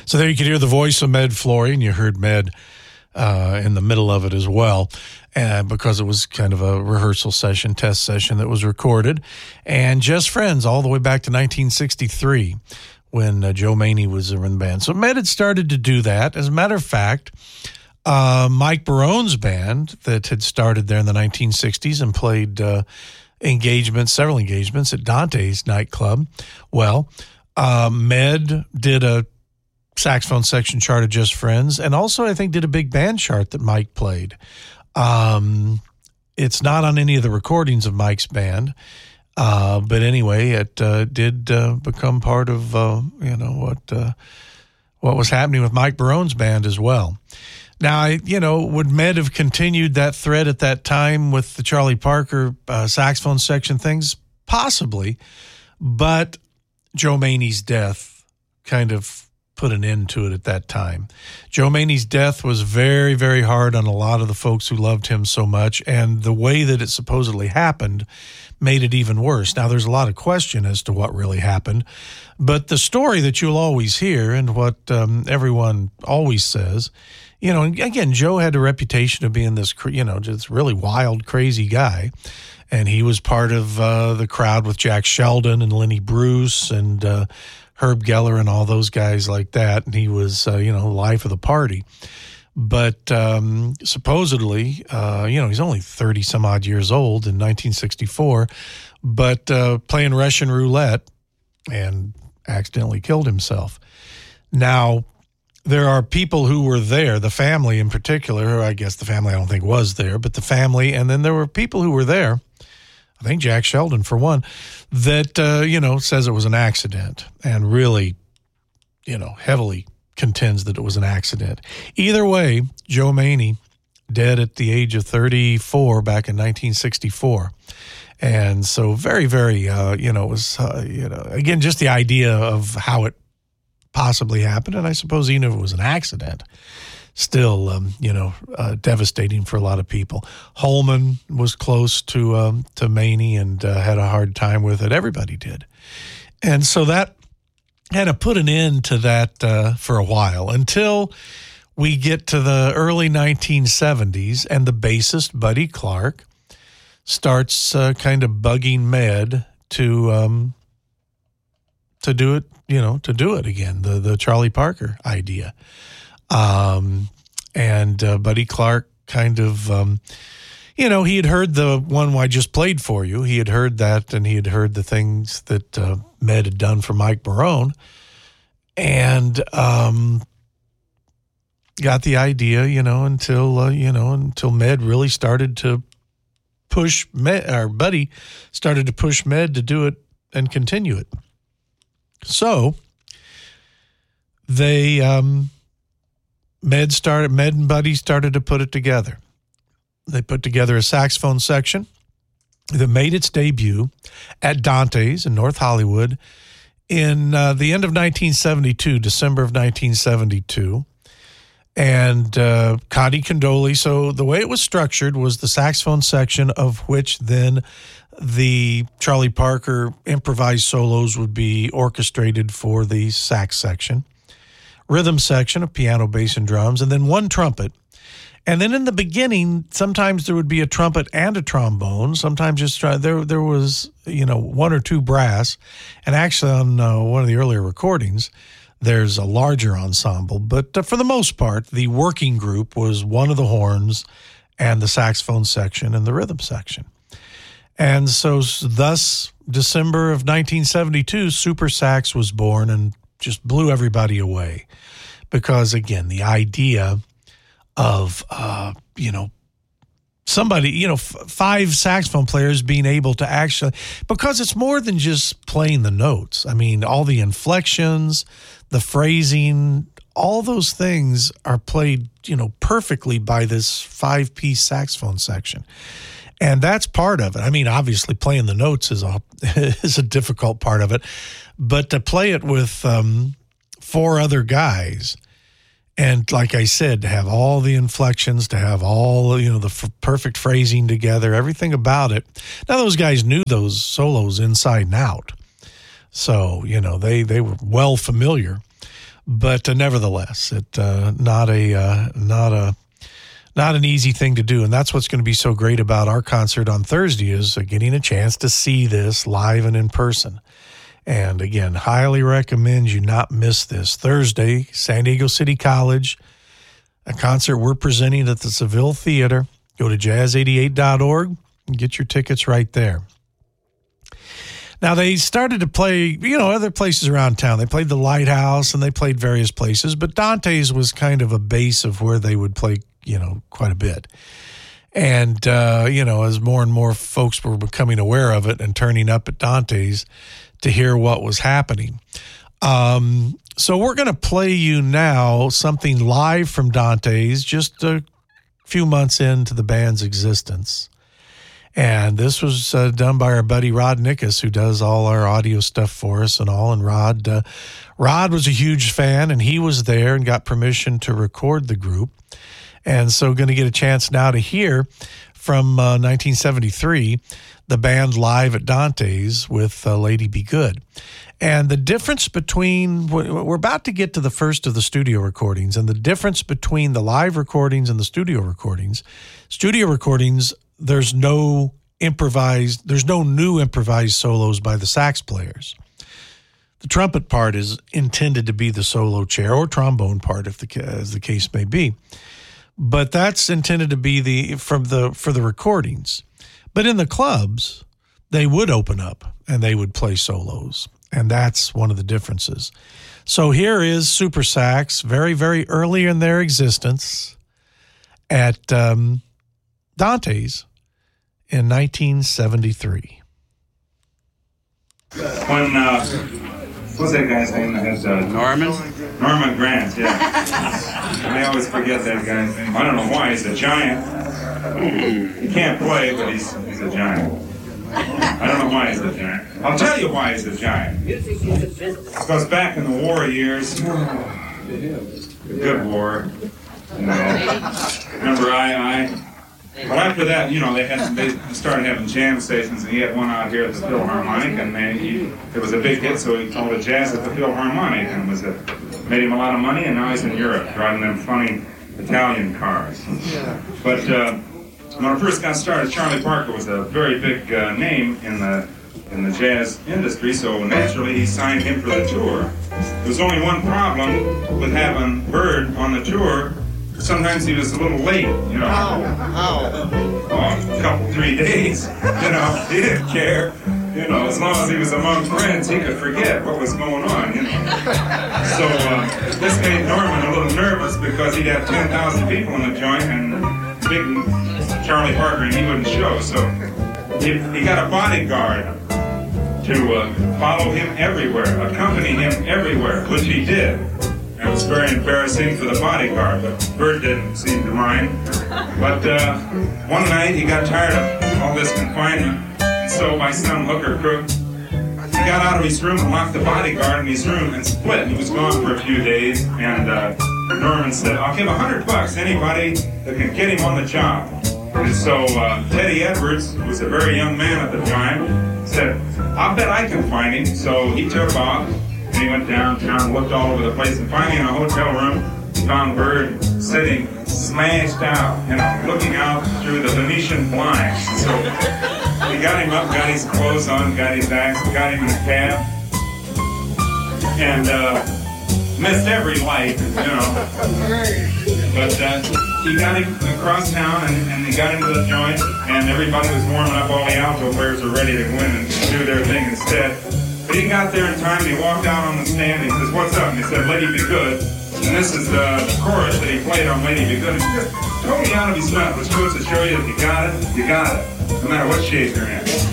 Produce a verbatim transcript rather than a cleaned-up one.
So there you could hear the voice of Med Flory, and you heard Med uh, in the middle of it as well, uh, because it was kind of a rehearsal session, test session that was recorded. And Just Friends all the way back to nineteen sixty-three when uh, Joe Maney was in the band. So Med had started to do that. As a matter of fact, uh, Mike Barone's band that had started there in the nineteen sixties and played uh, engagements, several engagements at Dante's nightclub. Well, uh, Med did a saxophone section chart of Just Friends, and also I think did a big band chart that Mike played. Um, it's not on any of the recordings of Mike's band, uh, but anyway, it uh, did uh, become part of uh, you know what uh, what was happening with Mike Barone's band as well. Now, I, you know, would Med have continued that thread at that time with the Charlie Parker uh, saxophone section things? Possibly, but Joe Maney's death kind of put an end to it at that time. Joe Maney's death was very, very hard on a lot of the folks who loved him so much, and the way that it supposedly happened made it even worse. Now, there's a lot of question as to what really happened, but the story that you'll always hear and what um, everyone always says, you know, again, Joe had a reputation of being this, you know, just really wild, crazy guy, and he was part of uh, the crowd with Jack Sheldon and Lenny Bruce and uh, Herb Geller and all those guys like that, and he was, uh, you know, life of the party. But um, supposedly, uh, you know, he's only thirty some odd years old in nineteen sixty-four, but uh, playing Russian roulette and accidentally killed himself. Now, there are people who were there, the family in particular, or I guess the family I don't think was there, but the family, and then there were people who were there, I think Jack Sheldon for one, that, uh, you know, says it was an accident and really, you know, heavily contends that it was an accident. Either way, Joe Maney, dead at the age of thirty-four back in nineteen sixty-four. And so very, very, uh, you know, it was, uh, you know, again, just the idea of how it possibly happened. And I suppose even if it was an accident, still, um, you know, uh, devastating for a lot of people. Holman was close to um, to Maney and uh, had a hard time with it. Everybody did. And so that kind of put an end to that uh, for a while until we get to the early nineteen seventies and the bassist, Buddy Clark, starts uh, kind of bugging Med to um, to do it, you know, to do it again, the, the Charlie Parker idea. Um, and, uh, Buddy Clark kind of, um, you know, he had heard the one I just played for you. He had heard that, and he had heard the things that, uh, Med had done for Mike Barone, and, um, got the idea, you know, until, uh, you know, until Med really started to push Med, or Buddy started to push Med to do it and continue it. So they, um, Med started, Med and Buddy started to put it together. They put together a saxophone section that made its debut at Dante's in North Hollywood in uh, the end of nineteen seventy-two, December of nineteen seventy-two. And uh, Connie Condoli, so the way it was structured was the saxophone section, of which then the Charlie Parker improvised solos would be orchestrated for the sax section. Rhythm section of piano, bass, and drums, and then one trumpet. And then in the beginning, sometimes there would be a trumpet and a trombone. Sometimes just there there was, you know, one or two brass. And actually on uh, one of the earlier recordings, there's a larger ensemble. But uh, for the most part, the working group was one of the horns and the saxophone section and the rhythm section. And so thus, December of nineteen seventy-two, Super Sax was born and just blew everybody away, because again, the idea of uh, you know somebody, you know, f- five saxophone players being able to actually, because it's more than just playing the notes. I mean, all the inflections, the phrasing, all those things are played, you know, perfectly by this five-piece saxophone section. And that's part of it. I mean, obviously playing the notes is a, is a difficult part of it, but to play it with um, four other guys, and like I said, to have all the inflections, to have all, you know, the f- perfect phrasing together, everything about it. Now, those guys knew those solos inside and out. So, you know, they, they were well familiar. but uh, nevertheless, it uh, not a uh, not a not an easy thing to do, and that's what's going to be so great about our concert on Thursday is uh, getting a chance to see this live and in person. And again, highly recommend you not miss this Thursday, San Diego City College, a concert we're presenting at the Seville Theater. Go to jazz eighty-eight dot org and get your tickets right there. Now, they started to play, you know, other places around town. They played the Lighthouse and they played various places, but Dante's was kind of a base of where they would play, you know, quite a bit. And, uh, you know, as more and more folks were becoming aware of it and turning up at Dante's to hear what was happening. Um, so we're going to play you now something live from Dante's just a few months into the band's existence. And this was uh, done by our buddy Rod Nickus, who does all our audio stuff for us and all. And Rod, uh, Rod was a huge fan, and he was there and got permission to record the group. And so going to get a chance now to hear from uh, nineteen seventy-three, the band live at Dante's with uh, Lady Be Good. And the difference between, we're about to get to the first of the studio recordings, and the difference between the live recordings and the studio recordings, studio recordings, there's no improvised, there's no new improvised solos by the sax players. The trumpet part is intended to be the solo chair or trombone part, if the as the case may be. But that's intended to be the from the for the recordings. But in the clubs, they would open up and they would play solos. And that's one of the differences. So here is super sax, very, very early in their existence at um, Dante's in nineteen seventy-three. When, uh, what's that guy's name that has, uh, Norman? Norman Granz, yeah. I always forget that guy's name. I don't know why, he's a giant. He can't play, but he's, he's a giant. I don't know why he's a giant. I'll tell you why he's a giant. Because back in the war years, the good war, you know, remember I, I, but after that, you know, they had they started having jam stations, and he had one out here at the Philharmonic, and they, he, it was a big hit, so he called it Jazz at the Philharmonic, and it was a, made him a lot of money, and now he's in Europe driving them funny Italian cars. But uh, when I first got started, Charlie Parker was a very big uh, name in the in the jazz industry, so naturally he signed him for the tour. There was only one problem with having Bird on the tour. Sometimes he was a little late, you know. How? Oh, a couple, three days, you know. He didn't care, you know. As long as he was among friends, he could forget what was going on, you know. So uh, this made Norman a little nervous because he'd have ten thousand people in the joint and big Charlie Parker, and he wouldn't show. So he, he got a bodyguard to uh, follow him everywhere, accompany him everywhere, which he did. It was very embarrassing for the bodyguard, but Bird didn't seem to mind. But uh, one night he got tired of all this confinement, and so by some hook or crook, he got out of his room and locked the bodyguard in his room and split. He was gone for a few days, and uh, Norman said, "I'll give a hundred bucks to anybody that can get him on the job." And so uh, Teddy Edwards, who was a very young man at the time, said, "I'll bet I can find him." So he took off. And he went downtown, looked all over the place, and finally in a hotel room, found Bird sitting smashed out, you know, looking out through the Venetian blinds. So he got him up, got his clothes on, got his axe, got him in a cab, and uh, missed every light, you know. But uh, he got him across town, and, and he got him to the joint, and everybody was warming up. All the alto players were ready to go in and do their thing instead. But he got there in time, and he walked out on the stand, and he says, "What's up?" And he said, "Lady Be Good." And this is uh, the chorus that he played on Lady Be Good. It's just totally out of his nut, which goes to show you if you got it, you got it, no matter what shape you're in.